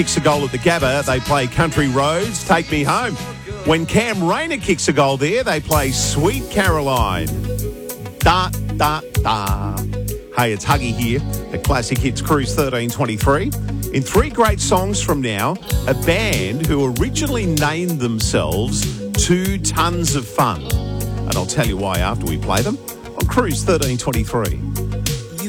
kicks a goal at the Gabba, they play Country Roads, Take Me Home. When Cam Rayner kicks a goal there, they play Sweet Caroline. Da, da, da. Hey, it's Huggy here at Classic Hits Cruise 1323. In 3 great songs from now, a band who originally named themselves 2 Tons of Fun. And I'll tell you why after we play them on Cruise 1323.